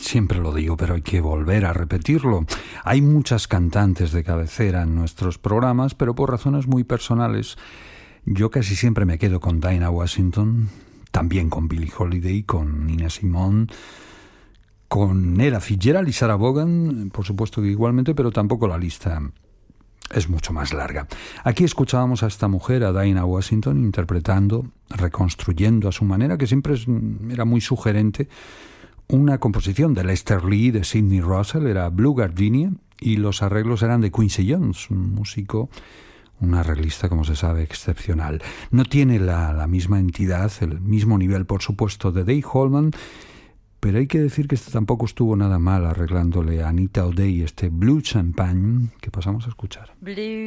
Siempre lo digo, pero hay que volver a repetirlo. Hay muchas cantantes de cabecera en nuestros programas, pero por razones muy personales, yo casi siempre me quedo con Dinah Washington, también con Billie Holiday, con Nina Simone, con Ella Fitzgerald y Sarah Vaughan, por supuesto que igualmente, pero tampoco la lista es mucho más larga. Aquí escuchábamos a esta mujer, a Dinah Washington, interpretando, reconstruyendo a su manera, que siempre era muy sugerente, una composición de Lester Lee, de Sidney Russell, era Blue Gardenia, y los arreglos eran de Quincy Jones, un músico, un arreglista, como se sabe, excepcional. No tiene la misma entidad, el mismo nivel, por supuesto, de Dave Holman, pero hay que decir que este tampoco estuvo nada mal arreglándole a Anita O'Day este Blue Champagne que pasamos a escuchar. Blue